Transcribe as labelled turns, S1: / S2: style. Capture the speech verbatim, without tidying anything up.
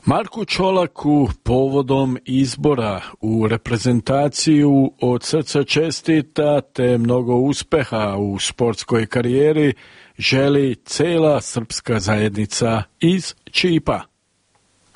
S1: Marku Čolaku povodom izbora u reprezentaciju od srca čestita te mnogo uspeha u sportskoj karijeri želi cela srpska zajednica iz Čipa.